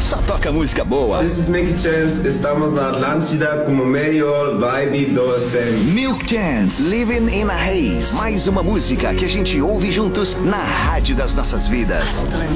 só toca música boa. This is Milk Chance, estamos na Atlântida com o melhor vibe do FM. Milk Chance, Living in a Haze. Mais uma música que a gente ouve juntos na rádio das nossas vidas.